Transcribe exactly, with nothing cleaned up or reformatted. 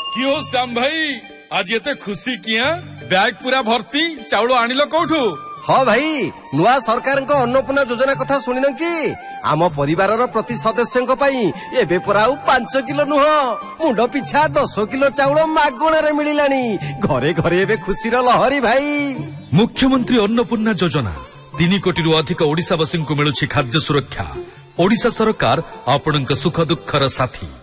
क्यों श्याम भाई आज ये खुशी किया बैग पूरा भर्ती चाउल आनिल कौठू? हाँ भाई नुआ सरकार अन्नपूर्णा योजना कथा शुणिन कि आम परिवार प्रति सदस्य एबे परा पांच किलो नुह मुंड पिछा दस किलो चाउल मागणार मिलानी घरे घरे एबे खुशी लहरी भाई। मुख्यमंत्री अन्नपूर्णा योजना तीन कोटी रु अधिक ओडिशावासी को मिलुछि खाद्य सुरक्षा। ओडिशा सरकार आपणक सुख दुखर साथी।